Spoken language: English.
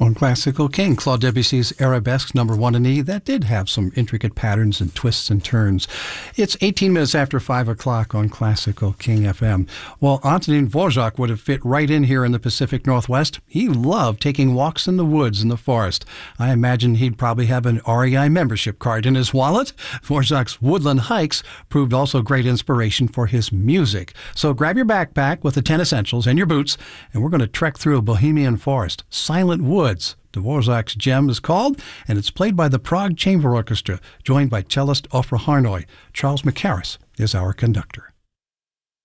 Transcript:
On Classical King, Claude Debussy's Arabesque No. 1 in E, that did have some intricate patterns and twists and turns. It's 18 minutes after 5 o'clock on Classical King FM. Well, Antonin Dvorak would have fit right in here in the Pacific Northwest. He loved taking walks in the woods and the forest. I imagine he'd probably have an REI membership card in his wallet. Dvorak's woodland hikes proved also great inspiration for his music. So grab your backpack with the 10 essentials and your boots, and we're going to trek through a Bohemian forest, silent woods. Dvorak's Gem is called, and it's played by the Prague Chamber Orchestra, joined by cellist Ofra Harnoy. Charles Mackerras is our conductor.